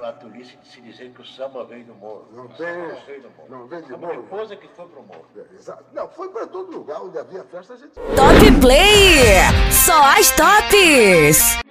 a tolice de se dizer que o samba veio do morro. Não O tem. samba não veio do morro. Não veio do A morro. minha esposa que foi pro morro. Exato. Não, foi para todo lugar onde havia festa, a gente. Top Play! Só as tops!